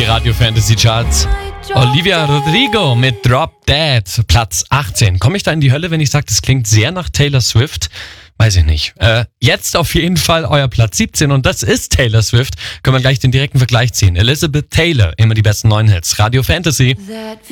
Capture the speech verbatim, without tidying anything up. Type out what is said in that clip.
Radio Fantasy Charts. Olivia Rodrigo mit Drop Dead, Platz achtzehn. Komme ich da in die Hölle, wenn ich sage, das klingt sehr nach Taylor Swift? Weiß ich nicht. Äh, jetzt auf jeden Fall euer Platz siebzehn und das ist Taylor Swift. Können wir gleich den direkten Vergleich ziehen. Elizabeth Taylor, immer die besten neuen Hits. Radio Fantasy.